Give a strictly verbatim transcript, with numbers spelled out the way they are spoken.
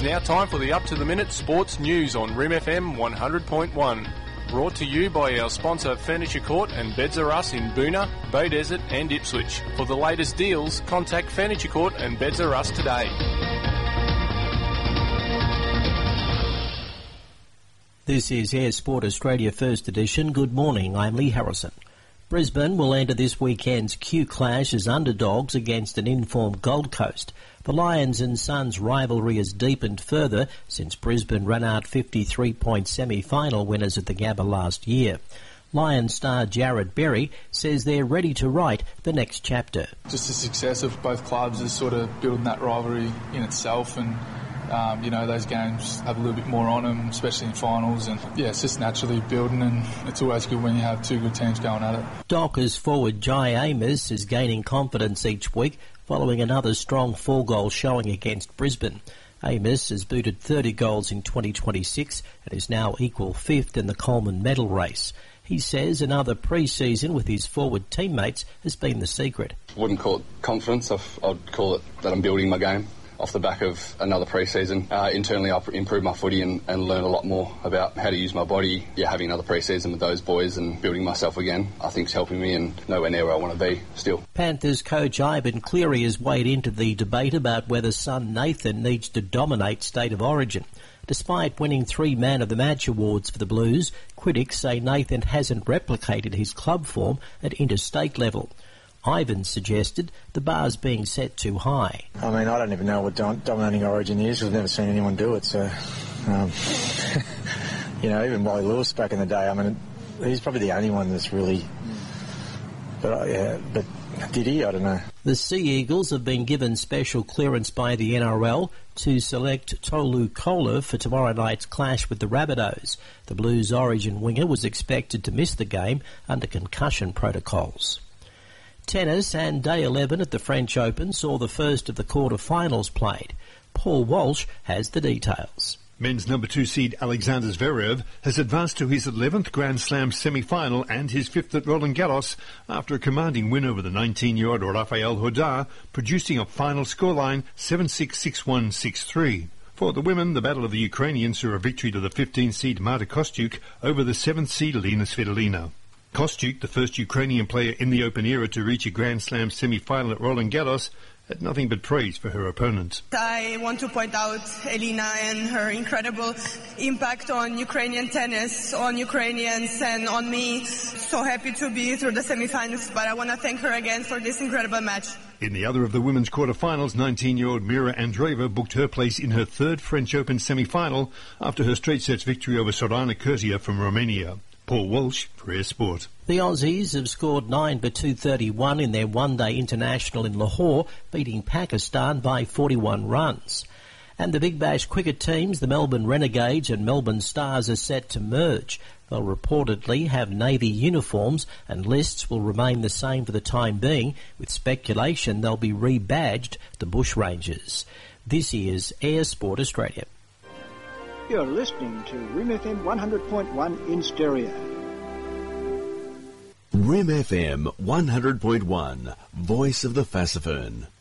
now time for the up-to-the-minute sports news on R I M F M one hundred point one. Brought to you by our sponsor Furniture Court and Beds R Us in Boonah, Beaudesert and Ipswich. For the latest deals, contact Furniture Court and Beds R Us today. This is Air Sport Australia First Edition. Good morning, I'm Lee Harrison. Brisbane will enter this weekend's Q Clash as underdogs against an informed Gold Coast. The Lions and Suns rivalry has deepened further since Brisbane ran out fifty-three-point semi-final winners at the Gabba last year. Lions star Jared Berry says they're ready to write the next chapter. Just the success of both clubs is sort of building that rivalry in itself, and Um, you know, those games have a little bit more on them, especially in finals, and yeah, it's just naturally building, and it's always good when you have two good teams going at it. Dockers forward Jai Amos is gaining confidence each week following another strong four-goal showing against Brisbane. Amos has booted thirty goals in twenty twenty-six and is now equal fifth in the Coleman medal race. He says another pre-season with his forward teammates has been the secret. I wouldn't call it confidence, I'd call it that I'm building my game off the back of another pre-season. Uh, internally, I've improved my footy and, and learned a lot more about how to use my body. Yeah, having another pre-season with those boys and building myself again, I think is helping me, and nowhere near where I want to be still. Panthers coach Ivan Cleary has weighed into the debate about whether son Nathan needs to dominate State of Origin. Despite winning three Man of the Match awards for the Blues, critics say Nathan hasn't replicated his club form at interstate level. Ivan suggested the bar's being set too high. I mean, I don't even know what dom- dominating origin is. We've never seen anyone do it, so... Um, you know, even Wally Lewis back in the day, I mean, he's probably the only one that's really... But, uh, yeah, but did he? I don't know. The Sea Eagles have been given special clearance by the N R L to select Tolu Kola for tomorrow night's clash with the Rabbitohs. The Blues' origin winger was expected to miss the game under concussion protocols. Tennis and day eleven at the French Open saw the first of the quarter-finals played. Paul Walsh has the details. Men's number two seed Alexander Zverev has advanced to his eleventh Grand Slam semi-final and his fifth at Roland Garros after a commanding win over the nineteen-year-old Rafael Hodar, producing a final scoreline seven six, six one, six three. For the women, the battle of the Ukrainians saw a victory to the fifteenth seed Marta Kostyuk over the seventh seed Alina Svitolina. Kostyuk, the first Ukrainian player in the Open era to reach a Grand Slam semi-final at Roland Garros, had nothing but praise for her opponent. I want to point out Elina and her incredible impact on Ukrainian tennis, on Ukrainians and on me. So happy to be through the semi-finals, but I want to thank her again for this incredible match. In the other of the women's quarter-finals, nineteen-year-old Mira Andreeva booked her place in her third French Open semi-final after her straight sets victory over Sorana Curtia from Romania. Paul Walsh for Air Sport. The Aussies have scored nine for two thirty-one in their one-day international in Lahore, beating Pakistan by forty-one runs. And the Big Bash cricket teams, the Melbourne Renegades and Melbourne Stars, are set to merge. They'll reportedly have navy uniforms, and lists will remain the same for the time being, with speculation they'll be rebadged the Bushrangers. This is Air Sport Australia. You're listening to R I M F M one hundred point one in stereo. R I M F M one hundred point one, Voice of the Fassifern.